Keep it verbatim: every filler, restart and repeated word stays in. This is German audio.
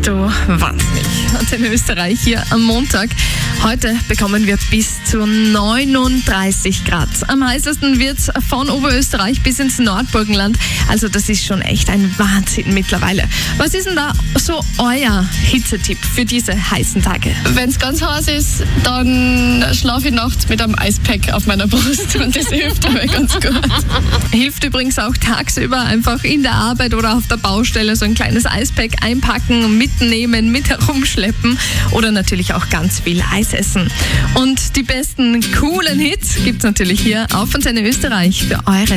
du wahnsinnig. Und in Österreich hier am Montag. Heute bekommen wir bis zu neununddreißig Grad. Am heißesten wird es von Oberösterreich bis ins Nordburgenland. Also das ist schon echt ein Wahnsinn mittlerweile. Was ist denn da so euer Hitzetipp für diese heißen Tage? Wenn es ganz heiß ist, dann schlafe ich nachts mit einem Eispack auf meiner Brust und das hilft mir ganz gut. Hilft übrigens auch tagsüber einfach in der Arbeit oder auf der Baustelle so ein kleines Eispack einpacken, mitnehmen, mit herumschleppen oder natürlich auch ganz viel Eis essen. Und die besten coolen Hits gibt's natürlich hier auf Antenne Österreich für eure